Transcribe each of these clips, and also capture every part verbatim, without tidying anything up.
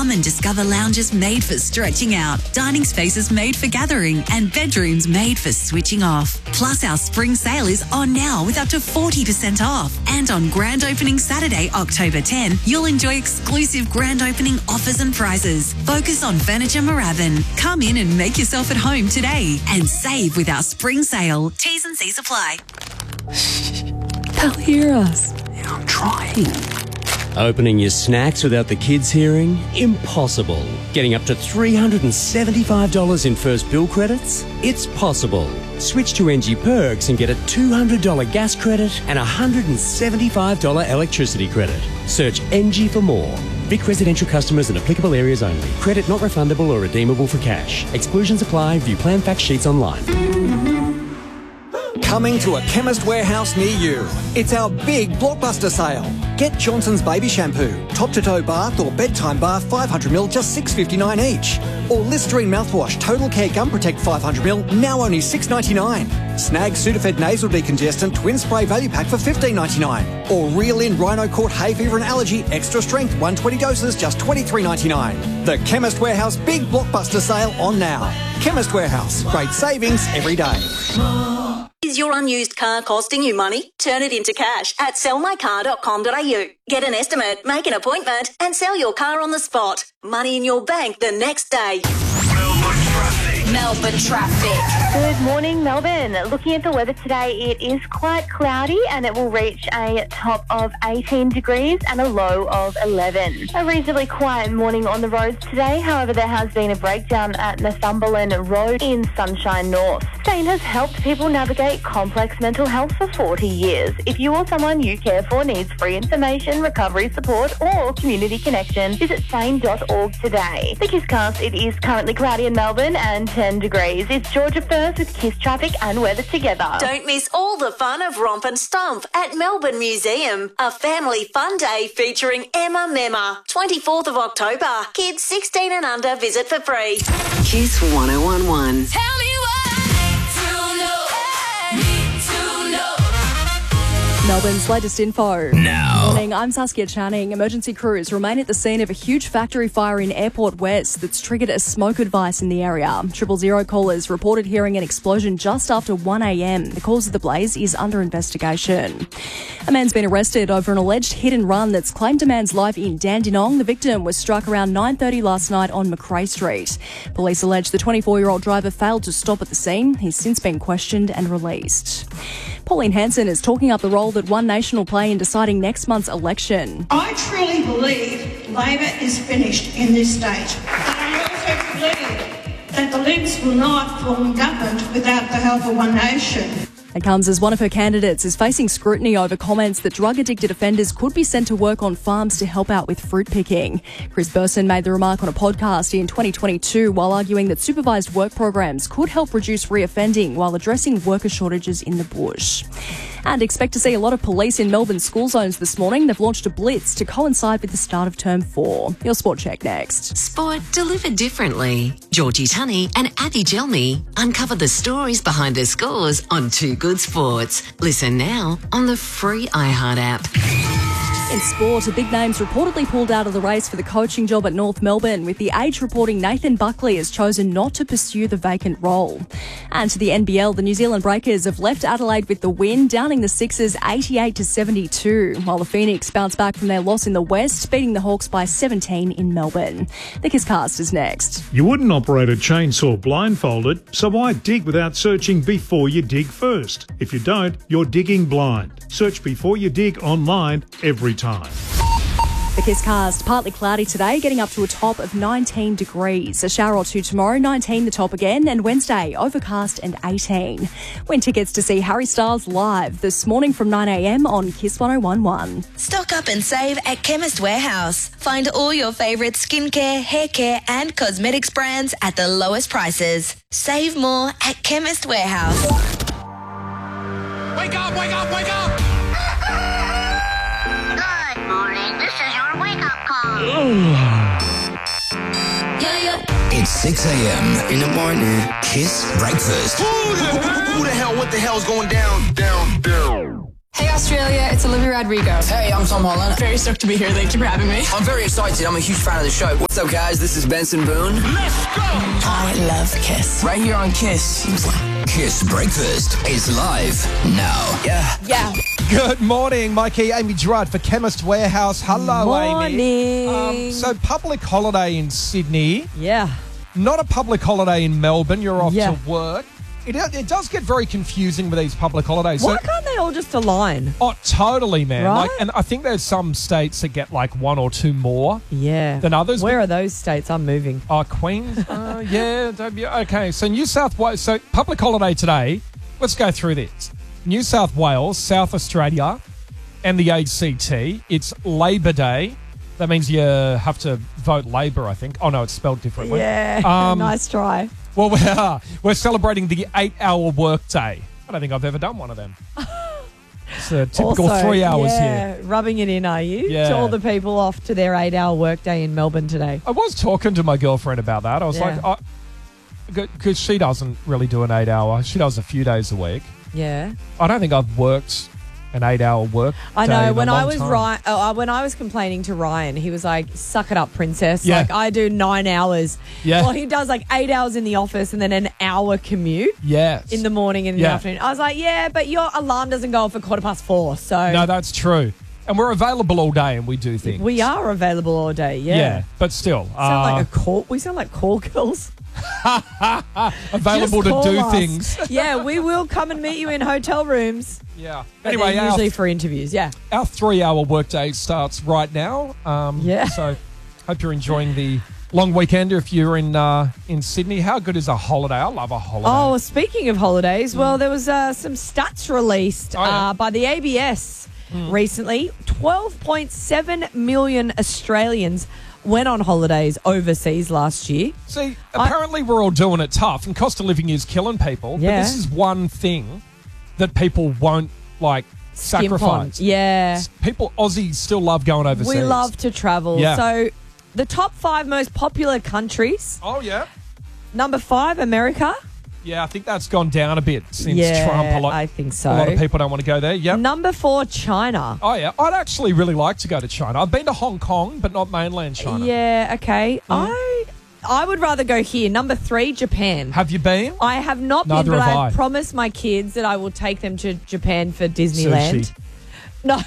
Come and discover lounges made for stretching out, dining spaces made for gathering, and bedrooms made for switching off. Plus, our spring sale is on now with up to forty percent off. And on grand opening Saturday, October tenth, you'll enjoy exclusive grand opening offers and prizes. Focus on Furniture Moorabbin. Come in and make yourself at home today and save with our spring sale. T's and C's apply. They'll hear us. Yeah, I'm trying. Opening your snacks without the kids hearing? Impossible. Getting up to three hundred seventy-five dollars in first bill credits? It's possible. Switch to N G Perks and get a two hundred dollars gas credit and a one hundred seventy-five dollars electricity credit. Search N G for more. Vic residential customers in applicable areas only. Credit not refundable or redeemable for cash. Exclusions apply. View plan fact sheets online. Coming to a Chemist Warehouse near you. It's our big blockbuster sale. Get Johnson's Baby Shampoo, top-to-toe bath or bedtime bath five hundred milliliters, just six dollars fifty-nine each. Or Listerine mouthwash, Total Care Gum Protect five hundred milliliters, now only six dollars ninety-nine. Snag Sudafed Nasal Decongestant Twin Spray Value Pack for fifteen dollars ninety-nine. Or Reel In Rhino Court Hay Fever and Allergy Extra Strength one hundred twenty doses, just twenty-three dollars ninety-nine. The Chemist Warehouse Big Blockbuster Sale on now. Chemist Warehouse, great savings every day. Is your unused car costing you money? Turn it into cash at sell my car dot com dot a u. Get an estimate, make an appointment, and sell your car on the spot. Money in your bank the next day. Melbourne traffic. Melbourne traffic. Good morning, Melbourne. Looking at the weather today, it is quite cloudy and it will reach a top of eighteen degrees and a low of eleven. A reasonably quiet morning on the roads today. However, there has been a breakdown at Northumberland Road in Sunshine North. Sane has helped people navigate complex mental health for forty years. If you or someone you care for needs free information, recovery support or community connection, visit sane dot org today. The Kisscast, it is currently cloudy in Melbourne and ten degrees. It's Georgia First with Kiss Traffic and weather together. Don't miss all the fun of Romp and Stomp at Melbourne Museum. A family fun day featuring Emma Memma. twenty-fourth of October. Kids sixteen and under visit for free. Kiss one oh one one. Tell me what to know. Need to know. Melbourne's latest info. Now. Morning, I'm Saskia Channing. Emergency crews remain at the scene of a huge factory fire in Airport West that's triggered a smoke advice in the area. Triple Zero callers reported hearing an explosion just after one a.m. The cause of the blaze is under investigation. A man's been arrested over an alleged hit and run that's claimed a man's life in Dandenong. The victim was struck around nine thirty last night on Macrae Street. Police allege the twenty-four-year-old driver failed to stop at the scene. He's since been questioned and released. Pauline Hanson is talking up the role that One Nation will play in deciding next month's election. I truly believe Labor is finished in this state. But I also believe that the Libs will not form government without the help of One Nation. It comes as one of her candidates is facing scrutiny over comments that drug-addicted offenders could be sent to work on farms to help out with fruit picking. Chris Burson made the remark on a podcast in twenty twenty-two while arguing that supervised work programs could help reduce reoffending while addressing worker shortages in the bush. And expect to see a lot of police in Melbourne school zones this morning. They've launched a blitz to coincide with the start of term four. Your Sport Check next. Sport delivered differently. Georgie Tunney and Abby Gelmy uncover the stories behind the scores on Two Good Sports. Listen now on the free iHeart app. In sport, a big name's reportedly pulled out of the race for the coaching job at North Melbourne, with The Age reporting Nathan Buckley has chosen not to pursue the vacant role. And to the N B L, the New Zealand Breakers have left Adelaide with the win, downing the Sixers eighty-eight to seventy-two, while the Phoenix bounced back from their loss in the West, beating the Hawks by seventeen in Melbourne. The Kisscast is next. You wouldn't operate a chainsaw blindfolded, so why dig without searching before you dig first? If you don't, you're digging blind. Search Before You Dig online every time. The Kisscast, partly cloudy today, getting up to a top of nineteen degrees. A shower or two tomorrow, nineteen the top again, and Wednesday, overcast and eighteen. Win tickets to see Harry Styles live this morning from nine a.m. on Kiss one oh one one. Stock up and save at Chemist Warehouse. Find all your favourite skincare, hair care and cosmetics brands at the lowest prices. Save more at Chemist Warehouse. Wake up, wake up, wake up! Good morning, this is your wake-up call. Yeah, yeah. It's six a.m. in the morning. Kiss Breakfast. Who the hell? Who the hell? What the hell's going down, down, down? Hey Australia, it's Olivia Rodrigo. Hey, I'm Tom Holland. Very stoked to be here. Thank you for having me. I'm very excited. I'm a huge fan of the show. What's up, guys? This is Benson Boone. Let's go! I love Kiss. Right here on Kiss. Kiss Breakfast is live now. Yeah. Yeah. Good morning, Mikey. Amy Gerard for Chemist Warehouse. Hello, Morning. Amy. Um, so, public holiday in Sydney. Yeah. Not a public holiday in Melbourne. You're off Yeah. to work. It, it does get very confusing with these public holidays. Why So- can't they all just align? Oh, totally, man. Right? Like, and I think there's some states that get like one or two more Yeah. than others. Where are those states? I'm moving. Oh, Queens? Uh, yeah. W- Okay, so New South Wales. So public holiday today. Let's go through this. New South Wales, South Australia, and the A C T. It's Labor Day. That means you have to vote Labor, I think. Oh, no, it's spelled differently. Yeah. Um, nice try. Well, we're, we're celebrating the eight-hour workday. I don't think I've ever done one of them. It's a typical Also, three hours yeah, here. rubbing it in, are you? Yeah. To all the people off to their eight-hour workday in Melbourne today. I was talking to my girlfriend about that. I was Yeah. like, because she doesn't really do an eight-hour. She does a few days a week. Yeah. I don't think I've worked an eight-hour work. I day know. in When a long I was time. Ryan, uh, when I was complaining to Ryan, he was like, "Suck it up, princess." Yeah. Like I do nine hours. Yeah. Well, he does like eight hours in the office and then an hour commute Yes. in the morning and in Yeah. the afternoon. I was like, "Yeah, but your alarm doesn't go off at quarter past four, so No, that's true. And we're available all day and we do things. we are available all day." Yeah. Yeah, but still. Sound uh, like a call. We sound like call girls. available Just to call do us. things. Yeah, we will come and meet you in hotel rooms. Yeah. But Anyway, they're our, usually for interviews. Yeah. our three-hour workday starts right now. Um, Yeah. So hope you're enjoying the long weekend if you're in uh, in Sydney. How good is a holiday? I love a holiday. Oh, speaking of holidays, well, there was uh, some stats released Oh, yeah. uh, by the A B S recently. twelve point seven million Australians went on holidays overseas last year. See, apparently we're all doing it tough and cost of living is killing people. Yeah. But this is one thing that people won't, like, Skimp on. sacrifice. Yeah. People, Aussies still love going overseas. We love to travel. Yeah. So the top five most popular countries. Oh, yeah. Number five, America. Yeah, I think that's gone down a bit since Yeah, Trump. A lot, I think so. A lot of people don't want to go there. Yep. Number four, China. Oh, yeah. I'd actually really like to go to China. I've been to Hong Kong, but not mainland China. Yeah, okay. I I would rather go here. Number three, Japan. Have you been? I have not Neither been, but have I I. promised my kids that I will take them to Japan for Disneyland. Sushi. No,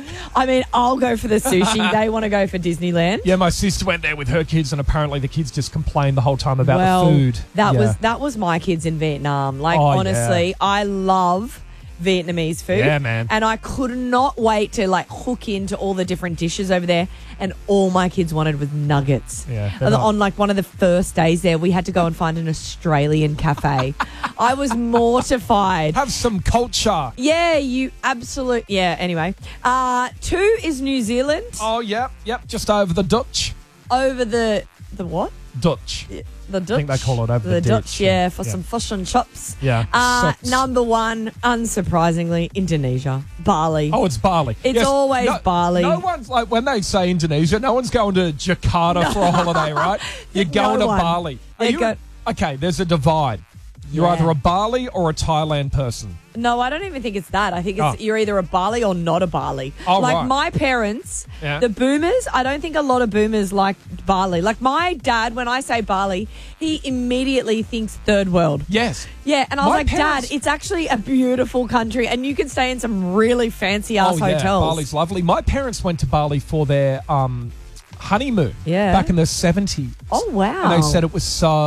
I mean, I'll go for the sushi. They want to go for Disneyland. Yeah, my sister went there with her kids, and apparently the kids just complained the whole time about well, the food. That Yeah. was that was my kids in Vietnam. Like, Oh, honestly, yeah. I love Vietnamese food. Yeah, man. And I could not wait to like hook into all the different dishes over there. And all my kids wanted was nuggets. Yeah, they're And not- on like one of the first days there, we had to go and find an Australian cafe. I was mortified. Have some culture. Yeah, you absolute. Yeah. Anyway, uh, two is New Zealand Oh, yep, yep. Just over the Dutch. over the the what? Dutch. The Dutch. think they call it over the Dutch. ditch, Yeah, yeah. for Yeah. some fish and chips. Yeah. Uh, Sucks. number one, unsurprisingly, Indonesia, Bali. Oh, it's Bali. It's always no, Bali. No one's like, when they say Indonesia, no one's going to Jakarta for a holiday, right? You're going No to one. Bali. Are They you go- okay, there's a divide. You're Yeah. either a Bali or a Thailand person. No, I don't even think it's that. I think it's Oh. you're either a Bali or not a Bali. Oh, like right. my parents, Yeah. the boomers, I don't think a lot of boomers like Bali. Like my dad, when I say Bali, he immediately thinks third world. Yes. Yeah, and I was My like, parents- Dad, it's actually a beautiful country, and you can stay in some really fancy ass oh, yeah. hotels. Bali's lovely. My parents went to Bali for their um, honeymoon Yeah. back in the seventies. Oh wow! And they said it was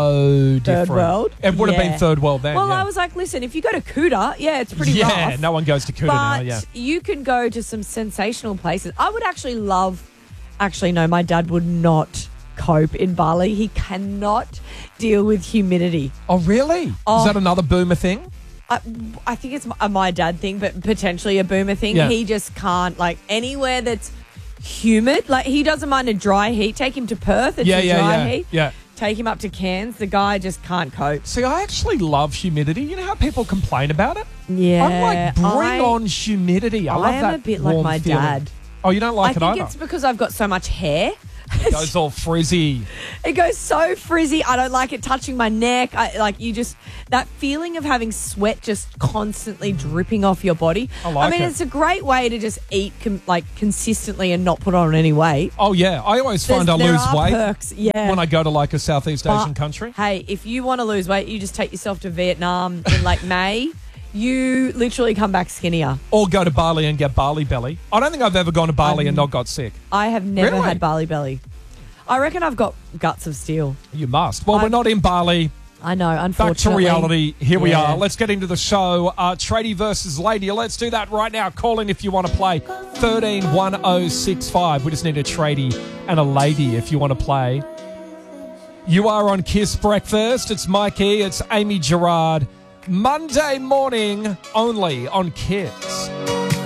so different. Third world? It would have Yeah. been third world then. Well, yeah. I was like, listen, if you go to Kuta, yeah, it's pretty yeah, rough. no one goes to Kuta now. But Yeah. you can go to some sensational places. I would actually love. Actually, no, my dad would not cope in Bali. He cannot deal with humidity. Oh, really? Oh. Is that another boomer thing? I, I think it's a my dad thing, but potentially a boomer thing. Yeah. He just can't, like, anywhere that's humid. Like, he doesn't mind a dry heat. Take him to Perth. It's Yeah, a yeah, dry yeah. heat. Yeah. Take him up to Cairns. The guy just can't cope. See, I actually love humidity. You know how people complain about it? Yeah. I'm like, bring I- on humidity. I, I love am that a bit like warm my feeling. dad. Oh, you don't like I it think either? it's because I've got so much hair. It goes all frizzy. It goes so frizzy. I don't like it touching my neck. I, like you just, that feeling of having sweat just constantly dripping off your body. I like I mean, it. it's a great way to just eat com- like consistently and not put on any weight. Oh, yeah. I always find There's- I there lose are weight perks, yeah. when I go to like a Southeast But, Asian country. Hey, if you want to lose weight, you just take yourself to Vietnam in like May. You literally come back skinnier. Or go to Bali and get barley belly. I don't think I've ever gone to Bali and not got sick. I have never Really? had barley belly. I reckon I've got guts of steel. You must. Well, I- we're not in Bali. I know, Back to unfortunately. reality. Here we Yeah. are. Let's get into the show. Uh, Tradie versus Lady. Let's do that right now. Call in if you want to play. thirteen one oh six five. We just need a tradie and a lady if you want to play. You are on Kiss Breakfast. It's Mikey. It's Amy Gerard. Monday morning only on Kiss.